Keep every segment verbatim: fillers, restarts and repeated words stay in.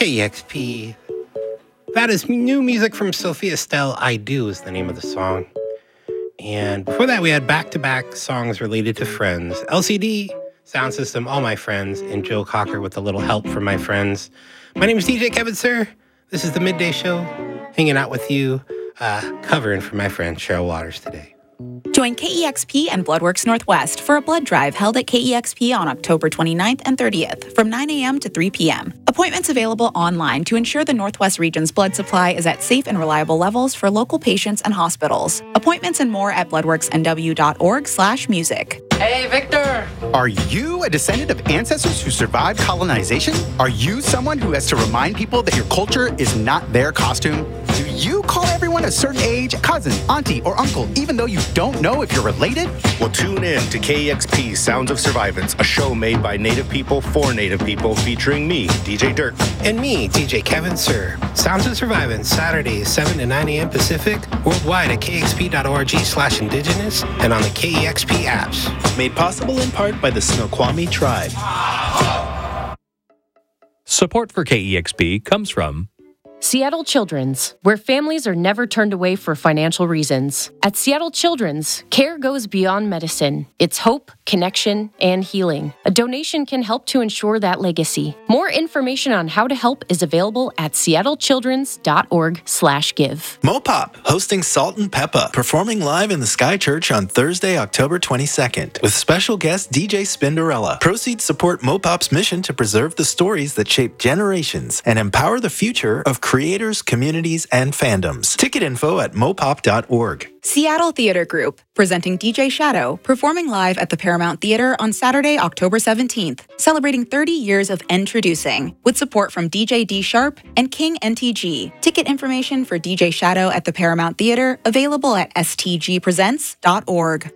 K E X P. That is new music from Sophia Estelle. I Do is the name of the song. And before that, we had back-to-back songs related to Friends. L C D, Sound System, All My Friends, and Joe Cocker with a little help from my friends. My name is D J Kevin Sir. This is the Midday Show, hanging out with you, uh, covering for my friend Cheryl Waters today. Join K E X P and Bloodworks Northwest for a blood drive held at K E X P on October twenty-ninth and thirtieth from nine a.m. to three p.m. Appointments available online to ensure the Northwest region's blood supply is at safe and reliable levels for local patients and hospitals. Appointments and more at bloodworksnw.org slash music. Hey, Victor! Are you a descendant of ancestors who survived colonization? Are you someone who has to remind people that your culture is not their costume? Do you call everyone a certain age cousin, auntie, or uncle, even though you don't know if you're related? Well, tune in to K E X P Sounds of Survivance, a show made by Native people for Native people, featuring me, D J Dirk. And me, D J Kevin Sir. Sounds of Survivance, Saturdays, seven to nine a.m. Pacific, worldwide at kexp.org slash indigenous, and on the K E X P apps. Made possible in part by the Snoqualmie Tribe. Support for K E X P comes from Seattle Children's, where families are never turned away for financial reasons. At Seattle Children's, care goes beyond medicine. It's hope, connection, and healing. A donation can help to ensure that legacy. More information on how to help is available at seattlechildrens.org slash give. Mopop, hosting Salt and Peppa, performing live in the Sky Church on Thursday, October twenty-second, with special guest D J Spinderella. Proceeds support Mopop's mission to preserve the stories that shape generations and empower the future of creators, communities, and fandoms. Ticket info at mopop dot org. Seattle Theater Group, presenting D J Shadow, performing live at the Paramount Theater on Saturday, October seventeenth, celebrating thirty years of Introducing, with support from D J D Sharp and King N T G. Ticket information for D J Shadow at the Paramount Theater available at s t g presents dot org.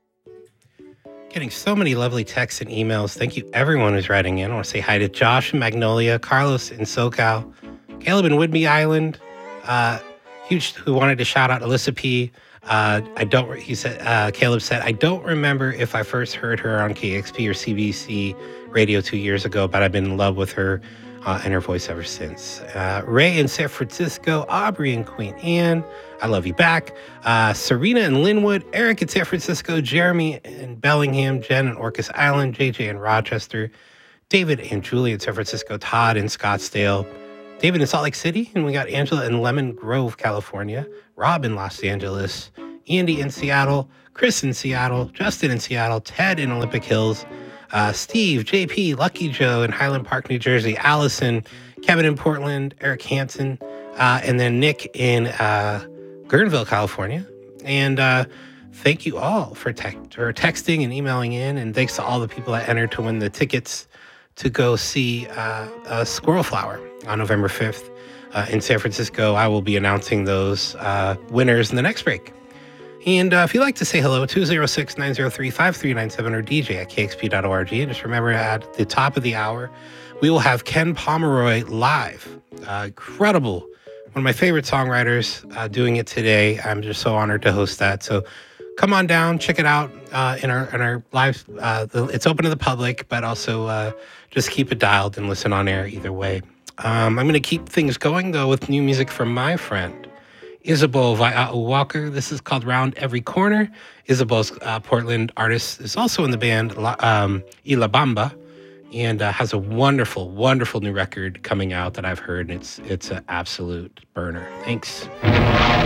Getting so many lovely texts and emails. Thank you, everyone who's writing in. I want to say hi to Josh in Magnolia, Carlos in SoCal, Caleb in Whidbey Island, uh, huge who wanted to shout out Alyssa P. Uh, I don't. He said. Uh, Caleb said, I don't remember if I first heard her on K X P or C B C radio two years ago, but I've been in love with her uh, and her voice ever since. Uh, Ray in San Francisco, Aubrey in Queen Anne, I love you back. Uh, Serena in Linwood, Eric in San Francisco, Jeremy in Bellingham, Jen in Orcas Island, J J in Rochester, David and Julie in San Francisco, Todd in Scottsdale, David in Salt Lake City, and we got Angela in Lemon Grove, California, Rob in Los Angeles, Andy in Seattle, Chris in Seattle, Justin in Seattle, Ted in Olympic Hills, uh, Steve, J P, Lucky Joe in Highland Park, New Jersey, Allison, Kevin in Portland, Eric Hansen, uh, and then Nick in uh, Guerneville, California. And uh, thank you all for, te- for texting and emailing in, and thanks to all the people that entered to win the tickets to go see uh, uh, Squirrel Flower on November fifth uh, in San Francisco. I will be announcing those uh, winners in the next break. And uh, if you'd like to say hello, two oh six, nine oh three, five three nine seven or D J at k x p dot org. And just remember, at the top of the hour, we will have Ken Pomeroy live. Uh, incredible. One of my favorite songwriters uh, doing it today. I'm just so honored to host that. So come on down, check it out uh, in our in our live. Uh, the, it's open to the public, but also uh, just keep it dialed and listen on air either way. Um, I'm going to keep things going, though, with new music from my friend, Isabel Vaia'u Walker. This is called Round Every Corner. Isabel's uh, Portland artist is also in the band um, Ilabamba, and uh, has a wonderful, wonderful new record coming out that I've heard, and it's, it's an absolute burner. Thanks.